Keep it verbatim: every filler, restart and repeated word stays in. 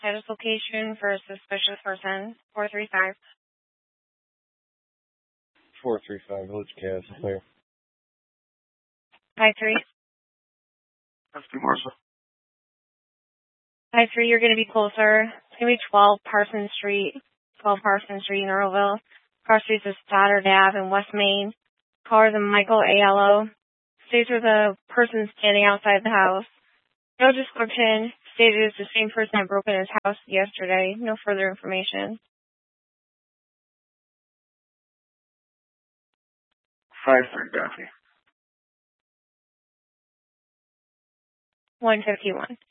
Status location for a suspicious person, four three five. four three five, Village Chaos, clear. five three. That's the Marshall. five three, you're going to be closer. It's going to be twelve Parsons Street, twelve Parsons Street in Earlville. Cross streets is Stoddard Ave in West Main. Caller the Michael A L O. States where the person standing outside the house. No description. Stated it's the same person that broke in his house yesterday. No further information. five three, copy. one fifty-one.